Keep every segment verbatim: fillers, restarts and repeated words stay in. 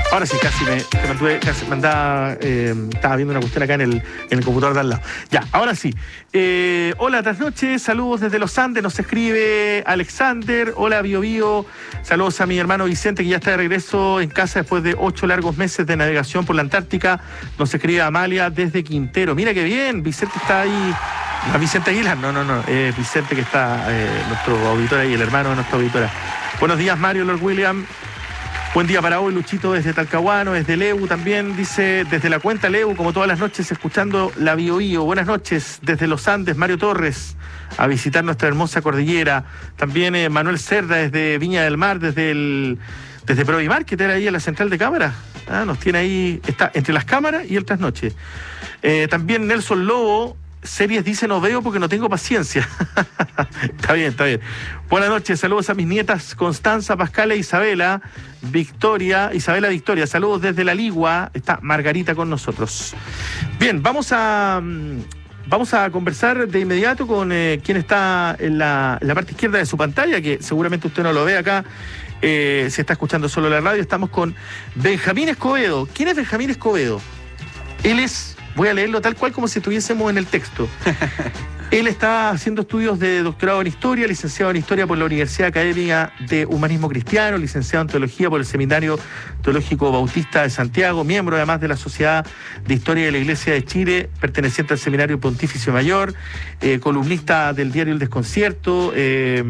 Ahora sí, casi me, me mantuve, casi me andaba, eh, estaba viendo una cuestión acá en el, en el computador de al lado. Ya, ahora sí. Eh, hola, tras noches, saludos desde los Andes, nos escribe Alexander. Hola, Bio Bio. Saludos a mi hermano Vicente, que ya está de regreso en casa después de ocho largos meses de navegación por la Antártica. Nos escribe Amalia desde Quintero. Mira qué bien, Vicente está ahí. ¿No, Vicente Aguilar? No, no, no. Eh, Vicente, que está eh, nuestro auditor ahí, el hermano de nuestra auditora. Buenos días, Mario, Lord William. Buen día para hoy, Luchito, desde Talcahuano, desde Leu también, dice, desde la cuenta Leu, como todas las noches, escuchando la Bio Bio. Buenas noches, desde los Andes, Mario Torres, a visitar nuestra hermosa cordillera. También eh, Manuel Cerda, desde Viña del Mar, desde el desde Provimar, que está ahí en la central de cámaras. Ah, nos tiene ahí, está entre las cámaras y el trasnoche. Eh, también Nelson Lobo. Series dice no veo porque no tengo paciencia. Está bien, está bien. Buenas noches, saludos a mis nietas Constanza, Pascala e Isabela Victoria, Isabela Victoria, saludos desde La Ligua. Está Margarita con nosotros. Bien, vamos a vamos a conversar de inmediato con eh, quien está en la, en la parte izquierda de su pantalla, que seguramente usted no lo ve acá. Eh, si está escuchando solo la radio, estamos con Benjamín Escobedo. ¿Quién es Benjamín Escobedo? Él es... Voy a leerlo tal cual como si estuviésemos en el texto. Él está haciendo estudios de doctorado en Historia, licenciado en Historia por la Universidad Académica de Humanismo Cristiano, licenciado en Teología por el Seminario Teológico Bautista de Santiago, miembro además de la Sociedad de Historia de la Iglesia de Chile, perteneciente al Seminario Pontificio Mayor, eh, columnista del diario El Desconcierto, eh,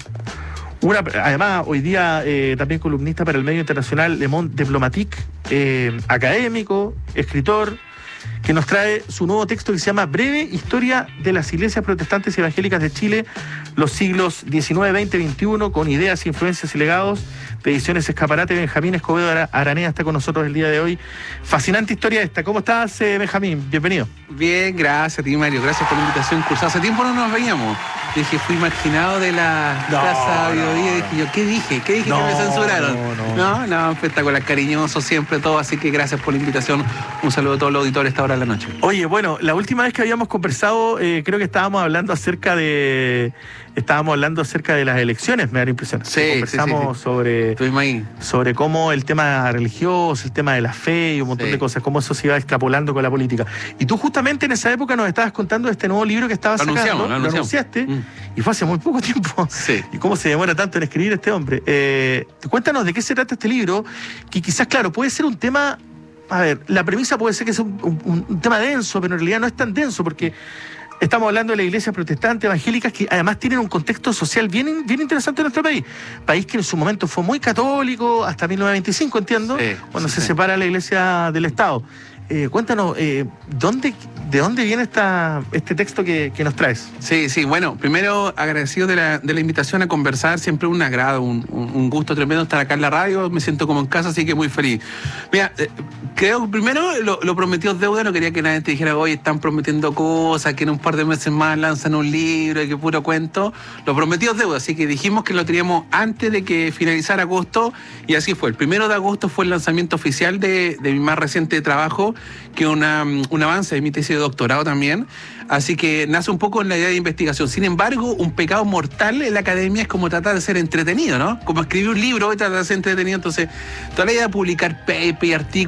Una, además, hoy día eh, también columnista para el medio internacional Le Monde Diplomatique, eh, académico, escritor, que nos trae su nuevo texto que se llama Breve Historia de las Iglesias Protestantes y Evangélicas de Chile, los siglos diecinueve, veinte, veintiuno, con ideas, influencias y legados, de Ediciones Escaparate. Benjamín Escobedo Aranea está con nosotros el día de hoy. Fascinante historia esta. ¿Cómo estás, eh, Benjamín? Bienvenido. Bien, gracias a ti, Mario. Gracias por la invitación. Cursado hace tiempo no nos veíamos. Dije, fui marginado de la no, casa Bio Bio. No, dije yo, ¿qué dije? ¿Qué dije no, que me censuraron? No, no, no, no, espectacular, cariñoso siempre todo. Así que gracias por la invitación. Un saludo a todos los auditores a esta hora de la noche. Oye, bueno, la última vez que habíamos conversado, eh, creo que estábamos hablando acerca de... Estábamos hablando acerca de las elecciones, me da la impresión. Sí, conversamos sí, sí. sobre, ahí. sobre cómo el tema religioso, el tema de la fe y un montón sí. de cosas, cómo eso se iba extrapolando con la política. Y tú justamente en esa época nos estabas contando de este nuevo libro que estabas lo sacando, lo, lo anunciaste, mm. y fue hace muy poco tiempo. Sí. Y cómo se demora tanto en escribir este hombre. Eh, cuéntanos de qué se trata este libro, que quizás, claro, puede ser un tema... A ver, la premisa puede ser que sea un, un, un tema denso, pero en realidad no es tan denso, porque... Estamos hablando de las iglesias protestantes, evangélicas, que además tienen un contexto social bien, bien interesante en nuestro país. País que en su momento fue muy católico, hasta mil novecientos veinticinco, entiendo, sí, cuando sí, se sí. separa la iglesia del Estado. Eh, cuéntanos, eh, ¿dónde, ¿de dónde viene esta, este texto que, que nos traes? Sí, sí, bueno, primero agradecido de la, de la invitación a conversar, siempre un agrado, un, un gusto tremendo estar acá en la radio, me siento como en casa, así que muy feliz. Mira, eh, creo que primero lo, lo prometió deuda, no quería que nadie te dijera, oye, están prometiendo cosas, que en un par de meses más lanzan un libro, y que puro cuento. Lo prometió deuda, así que dijimos que lo teníamos antes de que finalizara agosto, y así fue. El primero de agosto fue el lanzamiento oficial de, de mi más reciente trabajo, que es una, un avance de mi tesis de doctorado también, así que nace un poco en la idea de investigación. Sin embargo, un pecado mortal en la academia es como tratar de ser entretenido, ¿no? Como escribir un libro y tratar de ser entretenido, entonces toda la idea de publicar paper y artículos